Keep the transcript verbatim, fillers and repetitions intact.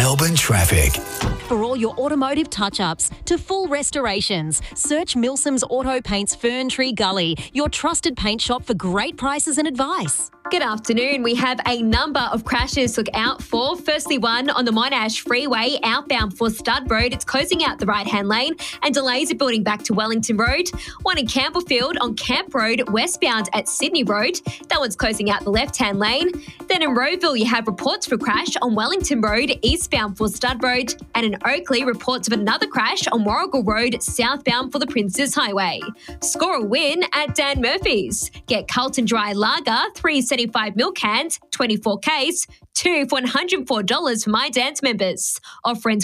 Melbourne traffic. For all your automotive touch-ups to full restorations, search Milsom's Auto Paints Fern Tree Gully, your trusted paint shop for great prices and advice. Good afternoon. We have a number of crashes to look out for. Firstly, one on the Monash Freeway outbound for Stud Road. It's closing out the right-hand lane and delays are building back to Wellington Road. One in Campbellfield on Camp Road westbound at Sydney Road. That one's closing out the left-hand lane. Then in Roeville, you have reports for crash on Wellington Road eastbound for Stud Road. And in Oakley, reports of another crash on Warrigal Road southbound for the Princes Highway. Score a win at Dan Murphy's. Get Carlton Dry Lager, three seventy-five mil cans, twenty-four case, two for one hundred four dollars for My Dance members. Offering